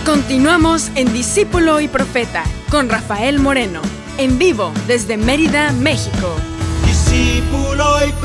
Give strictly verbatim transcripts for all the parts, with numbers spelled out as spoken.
Continuamos en Discípulo y Profeta con Rafael Moreno, en vivo desde Mérida, México. Discípulo y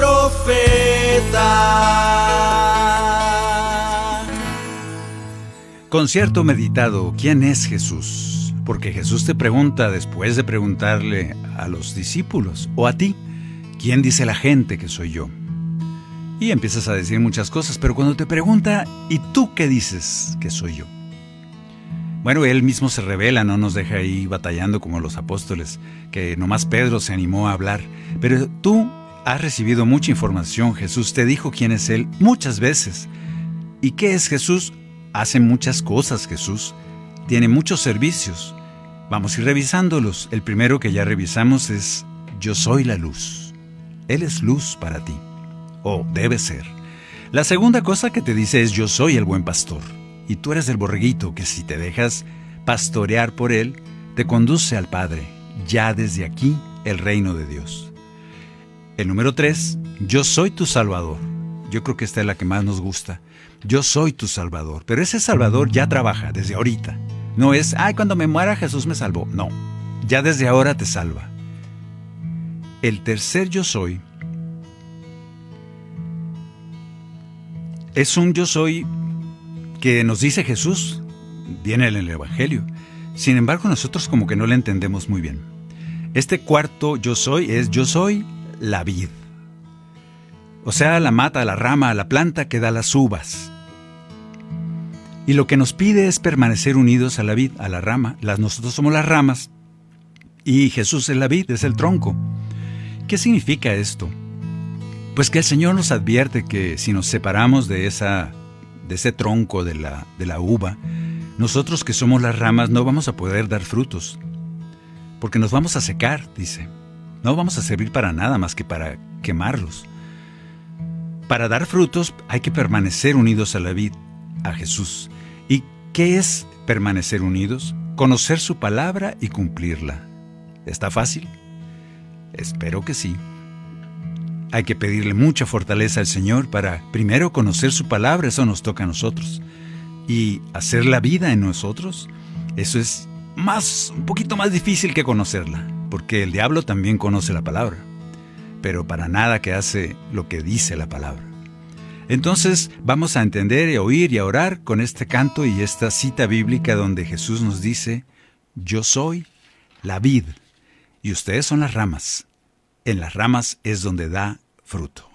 Profeta. Concierto meditado. ¿Quién es Jesús? Porque Jesús te pregunta después de preguntarle a los discípulos o a ti, ¿quién dice la gente que soy yo? Y empiezas a decir muchas cosas, pero cuando te pregunta, ¿y tú qué dices que soy yo? Bueno, Él mismo se revela, no nos deja ahí batallando como los apóstoles, que nomás Pedro se animó a hablar. Pero tú has recibido mucha información. Jesús te dijo quién es Él muchas veces. ¿Y qué es Jesús? Hace muchas cosas Jesús. Tiene muchos servicios. Vamos a ir revisándolos. El primero que ya revisamos es: yo soy la luz. Él es luz para ti. O debe ser. La segunda cosa que te dice es: yo soy el buen pastor. Y tú eres el borreguito que, si te dejas pastorear por Él, te conduce al Padre, ya desde aquí, el reino de Dios. El número tres, yo soy tu Salvador. Yo creo que esta es la que más nos gusta. Yo soy tu Salvador. Pero ese Salvador ya trabaja desde ahorita. No es, ay, cuando me muera Jesús me salvó. No, ya desde ahora te salva. El tercer yo soy es un yo soy que nos dice Jesús, viene en el Evangelio. Sin embargo, nosotros como que no le entendemos muy bien. Este cuarto yo soy es: yo soy la vid. O sea, la mata, la rama, la planta que da las uvas. Y lo que nos pide es permanecer unidos a la vid, a la rama. Las, nosotros somos las ramas y Jesús es la vid, es el tronco. ¿Qué significa esto? Pues que el Señor nos advierte que si nos separamos de esa de ese tronco de la, de la uva, nosotros que somos las ramas no vamos a poder dar frutos, porque nos vamos a secar, dice. No vamos a servir para nada más que para quemarlos. Para dar frutos hay que permanecer unidos a la vid, a Jesús. ¿Y qué es permanecer unidos? Conocer su palabra y cumplirla. ¿Está fácil? Espero que sí. Hay que pedirle mucha fortaleza al Señor para primero conocer su palabra, eso nos toca a nosotros. Y hacer la vida en nosotros, eso es más, un poquito más difícil que conocerla, porque el diablo también conoce la palabra, pero para nada que hace lo que dice la palabra. Entonces vamos a entender y a oír y a orar con este canto y esta cita bíblica donde Jesús nos dice: yo soy la vid y ustedes son las ramas. En las ramas es donde da fruto.